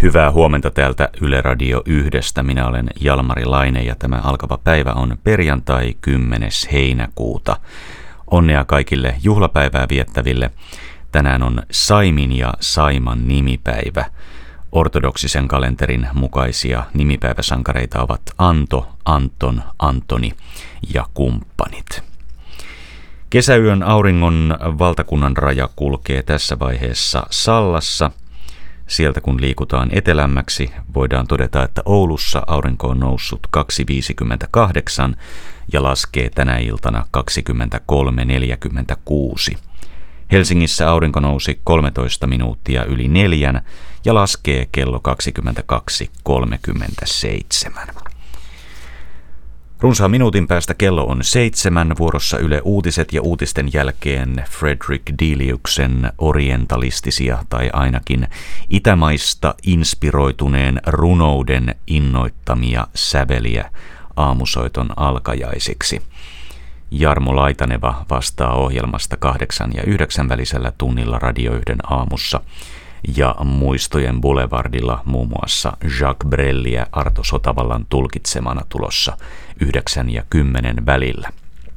Hyvää huomenta täältä Yle Radio 1. Minä olen Jalmari Laine ja tämä alkava päivä on perjantai 10. heinäkuuta. Onnea kaikille juhlapäivää viettäville. Tänään on Saimin ja Saiman nimipäivä. Ortodoksisen kalenterin mukaisia nimipäiväsankareita ovat Anto, Anton, Antoni ja kumppanit. Kesäyön auringon valtakunnan raja kulkee tässä vaiheessa Sallassa. Sieltä kun liikutaan etelämmäksi, voidaan todeta, että Oulussa aurinko on noussut 2.58 ja laskee tänä iltana 23.46. Helsingissä aurinko nousi 13 minuuttia yli 4 ja laskee kello 22.37. Runsaan minuutin päästä kello on 7, vuorossa Yle Uutiset ja uutisten jälkeen Frederick Deliuksen orientalistisia tai ainakin itämaista inspiroituneen runouden innoittamia säveliä aamusoiton alkajaisiksi. Jarmo Laitaneva vastaa ohjelmasta 8 ja 9 välisellä tunnilla Radio 1 aamussa ja Muistojen Boulevardilla muun muassa Jacques Brelliä Arto Sotavallan tulkitsemana tulossa 9 ja 10 välillä.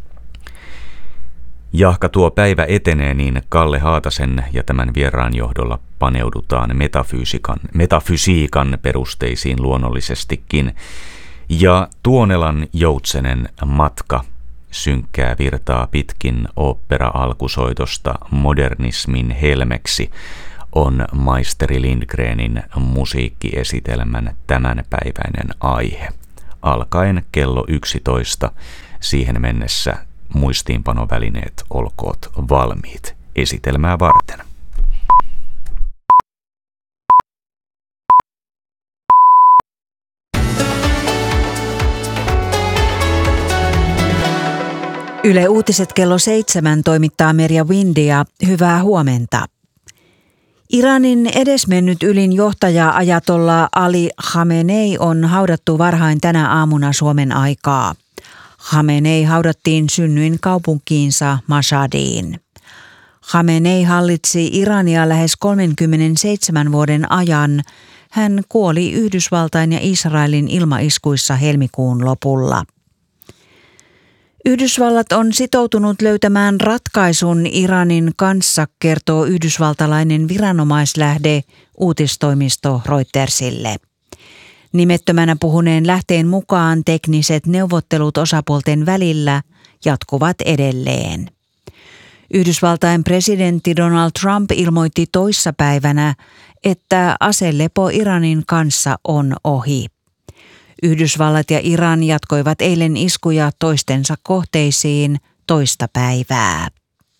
Jahka tuo päivä etenee, niin Kalle Haatasen ja tämän vieraan johdolla paneudutaan metafysiikan perusteisiin luonnollisestikin. Ja Tuonelan Joutsenen matka synkkää virtaa pitkin ooppera-alkusoitosta modernismin helmeksi on maisteri Lindgrenin musiikkiesitelmän tämänpäiväinen aihe. Alkaen kello 11, siihen mennessä muistiinpanovälineet olkoot valmiit esitelmää varten. Yle Uutiset kello 7 toimittaa Merja Windia. Hyvää huomenta. Iranin edesmennyt ylin johtaja ajatollah Ali Khamenei on haudattu varhain tänä aamuna Suomen aikaa. Khamenei haudattiin synnyinkaupunkiinsa Mashhadiin. Khamenei hallitsi Irania lähes 37 vuoden ajan. Hän kuoli Yhdysvaltain ja Israelin ilmaiskuissa helmikuun lopulla. Yhdysvallat on sitoutunut löytämään ratkaisun Iranin kanssa, kertoo yhdysvaltalainen viranomaislähde uutistoimisto Reutersille. Nimettömänä puhuneen lähteen mukaan tekniset neuvottelut osapuolten välillä jatkuvat edelleen. Yhdysvaltain presidentti Donald Trump ilmoitti toissapäivänä, että aselepo Iranin kanssa on ohi. Yhdysvallat ja Iran jatkoivat eilen iskuja toistensa kohteisiin toista päivää.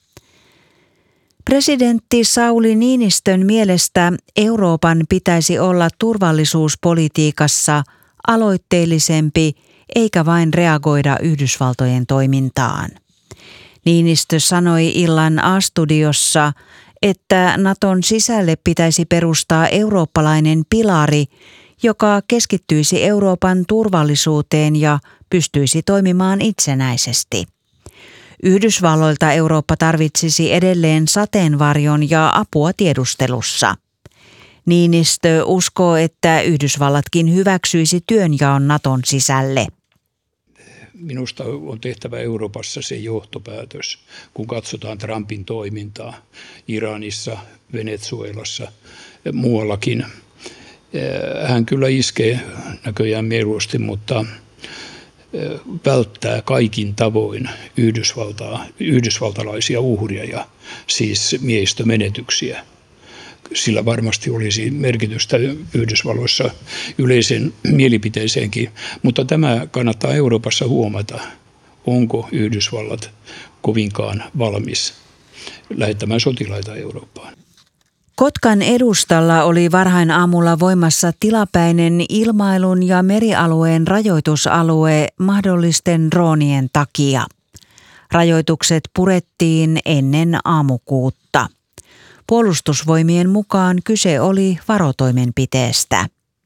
Presidentti Sauli Niinistön mielestä Euroopan pitäisi olla turvallisuuspolitiikassa aloitteellisempi eikä vain reagoida Yhdysvaltojen toimintaan. Niinistö sanoi illan A-studiossa, että Naton sisälle pitäisi perustaa eurooppalainen pilari, joka keskittyisi Euroopan turvallisuuteen ja pystyisi toimimaan itsenäisesti. Yhdysvalloilta Eurooppa tarvitsisi edelleen sateenvarjon ja apua tiedustelussa. Niinistö uskoo, että Yhdysvallatkin hyväksyisi työnjaon Naton sisälle. Minusta on tehtävä Euroopassa se johtopäätös, kun katsotaan Trumpin toimintaa Iranissa, Venezuelassa ja muuallakin. Hän kyllä iskee näköjään mieluusti, mutta välttää kaikin tavoin yhdysvaltalaisia uhria ja siis miehistömenetyksiä. Sillä varmasti olisi merkitystä Yhdysvalloissa yleisen mielipiteeseenkin, mutta tämä kannattaa Euroopassa huomata. Onko Yhdysvallat kovinkaan valmis lähettämään sotilaita Eurooppaan? Kotkan edustalla oli varhain aamulla voimassa tilapäinen ilmailun ja merialueen rajoitusalue mahdollisten droonien takia. Rajoitukset purettiin ennen aamukuutta. Puolustusvoimien mukaan kyse oli varotoimenpiteestä.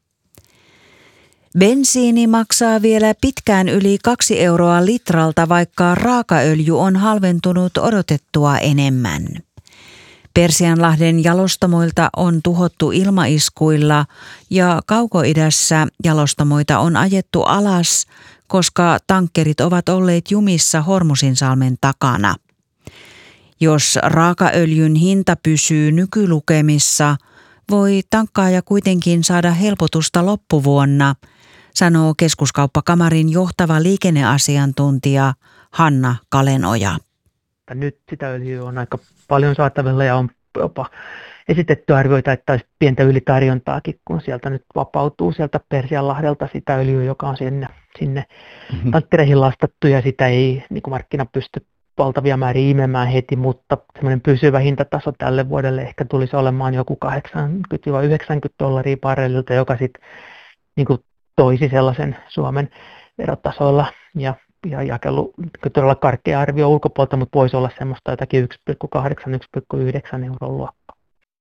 Bensiini maksaa vielä pitkään yli 2 euroa litralta, vaikka raakaöljy on halventunut odotettua enemmän. Persianlahden jalostamoilta on tuhottu ilmaiskuilla ja Kaukoidässä jalostamoita on ajettu alas, koska tankkerit ovat olleet jumissa Hormusinsalmen takana. Jos raakaöljyn hinta pysyy nykylukemissa, voi tankkaaja kuitenkin saada helpotusta loppuvuonna, sanoo Keskuskauppakamarin johtava liikenneasiantuntija Hanna Kalenoja. Nyt sitä öljyä on aika paljon saatavilla ja on jopa esitetty arvioita, että olisi pientä ylitarjontaakin, kun sieltä nyt vapautuu sieltä Persianlahdelta sitä öljyä, joka on sinne tankkereihin lastattu ja sitä ei niin kuin markkina pysty valtavia määriä imemään heti, mutta semmoinen pysyvä hintataso tälle vuodelle ehkä tulisi olemaan joku $80–90 barrelilta, joka sitten niin kuin toisi sellaisen Suomen verotasoilla ja jakelu todella karkea arvio ulkopuolelta, mutta voisi olla semmoista jotakin 1,8–1,9 euron luokkaa.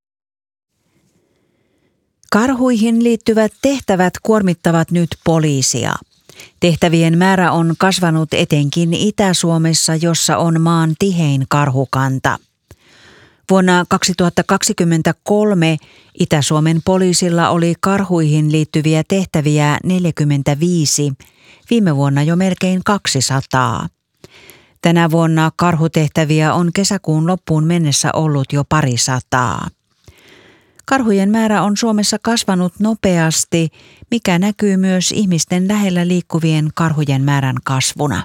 Karhuihin liittyvät tehtävät kuormittavat nyt poliisia. Tehtävien määrä on kasvanut etenkin Itä-Suomessa, jossa on maan tihein karhukanta. Vuonna 2023 Itä-Suomen poliisilla oli karhuihin liittyviä tehtäviä 45, viime vuonna jo melkein 200. Tänä vuonna karhutehtäviä on kesäkuun loppuun mennessä ollut jo 200. Karhujen määrä on Suomessa kasvanut nopeasti, mikä näkyy myös ihmisten lähellä liikkuvien karhujen määrän kasvuna.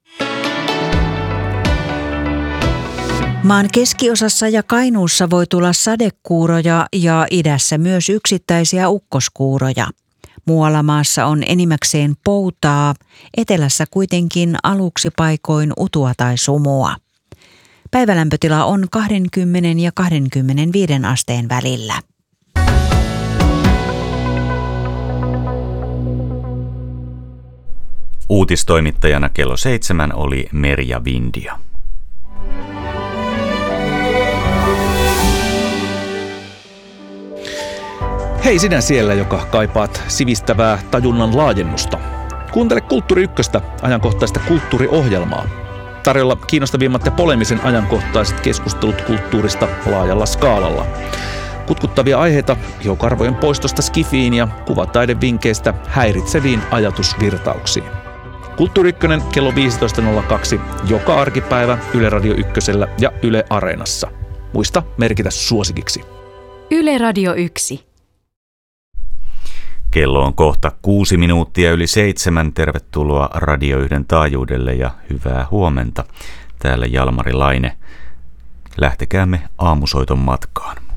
Maan keskiosassa ja Kainuussa voi tulla sadekuuroja ja idässä myös yksittäisiä ukkoskuuroja. Muualla maassa on enimmäkseen poutaa, etelässä kuitenkin aluksi paikoin utua tai sumua. Päivälämpötila on 20 ja 25 asteen välillä. Uutistoimittajana kello 7 oli Merja Vindia. Hei sinä siellä, joka kaipaat sivistävää tajunnan laajennusta. Kuuntele Kulttuuri Ykköstä, ajankohtaista kulttuuriohjelmaa. Tarjolla kiinnostavimmat ja polemisen ajankohtaiset keskustelut kulttuurista laajalla skaalalla. Kutkuttavia aiheita ihonkarvojen poistosta skifiin ja kuvataidevinkkeistä häiritseviin ajatusvirtauksiin. Kulttuuri Ykkönen kello 15.02 joka arkipäivä Yle Radio Ykkösellä ja Yle Areenassa. Muista merkitä suosikiksi. Yle Radio 1. Kello on kohta 6 minuuttia yli 7. Tervetuloa Radio 1 taajuudelle ja hyvää huomenta. Täällä Jalmari Laine. Lähtekäämme aamusoiton matkaan.